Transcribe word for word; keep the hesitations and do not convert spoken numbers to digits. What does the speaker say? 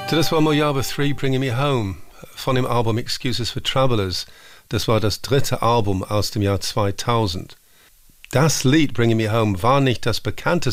Das war Mojave drei, Bringing Me Home, von dem Album Excuses for Travelers. Das war das dritte Album aus dem Jahr zweitausend. Das Lied Bringing Me Home war nicht das bekannteste